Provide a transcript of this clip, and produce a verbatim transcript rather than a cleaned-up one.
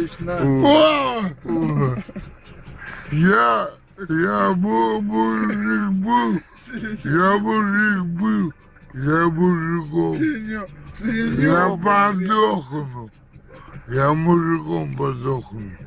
Ильич, на. О! Я, я был, мужик был, я мужик был, я мужиком. Я подохну, я мужиком подохну.